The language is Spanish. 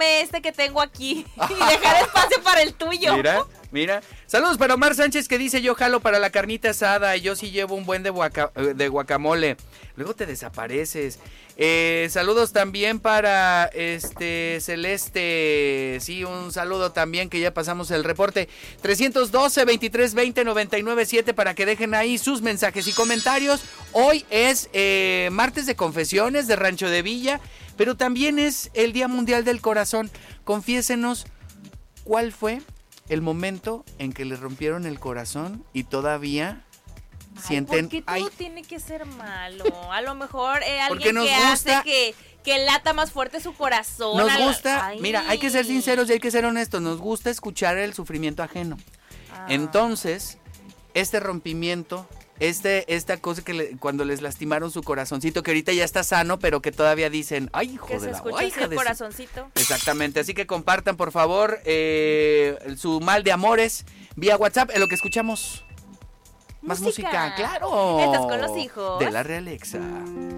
quitarme este que tengo aquí y dejar espacio para el tuyo. Mira. Saludos para Omar Sánchez que dice: yo jalo para la carnita asada y yo sí llevo un buen de guacamole. Luego te desapareces. Saludos también para Celeste. Sí, un saludo también, que ya pasamos el reporte. 312-2320-997 para que dejen ahí sus mensajes y comentarios. Hoy es martes de confesiones de Rancho de Villa, pero también es el Día Mundial del Corazón. Confiésenos cuál fue el momento en que le rompieron el corazón y todavía sienten... ¿Por qué todo tiene que ser malo? A lo mejor alguien nos que gusta, hace que lata más fuerte su corazón. Nos gusta, mira, hay que ser sinceros y hay que ser honestos, nos gusta escuchar el sufrimiento ajeno. Entonces, este rompimiento, esta cosa que cuando les lastimaron su corazoncito, que ahorita ya está sano, pero que todavía dicen, ay, hijo que de la guay, hija de corazoncito. Exactamente, así que compartan, por favor, su mal de amores vía WhatsApp, en lo que escuchamos. Más música, claro. Estás con los hijos de la Realexa.